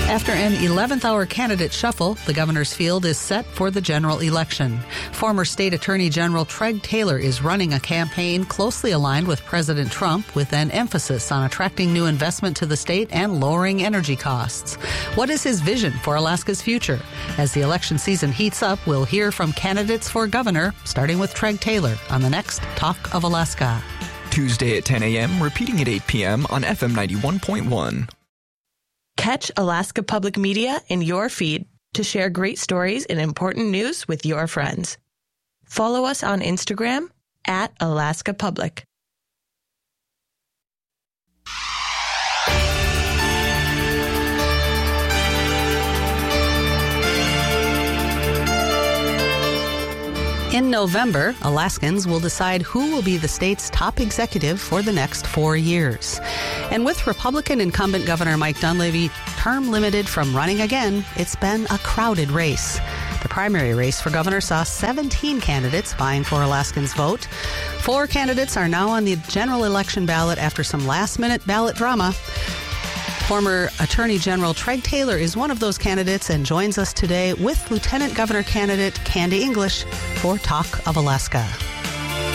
After an 11th-hour candidate shuffle, the governor's field is set for the general election. Former State Attorney General Treg Taylor is running a campaign closely aligned with President Trump, with an emphasis on attracting new investment to the state and lowering energy costs. What is his vision for Alaska's future? As the election season heats up, we'll hear from candidates for governor, starting with Treg Taylor on the next Talk of Alaska. Tuesday at 10 a.m., repeating at 8 p.m. on FM 91.1. Catch Alaska Public Media in your feed to share great stories and important news with your friends. Follow us on Instagram at Alaska Public. In November, Alaskans will decide who will be the state's top executive for the next 4 years. And with Republican incumbent Governor Mike Dunleavy term limited from running again, it's been a crowded race. The primary race for governor saw 17 candidates vying for Alaskans' vote. 4 candidates are now on the general election ballot after some last-minute ballot drama. Former Attorney General Treg Taylor is one of those candidates and joins us today with Lieutenant Governor candidate Candy English for Talk of Alaska.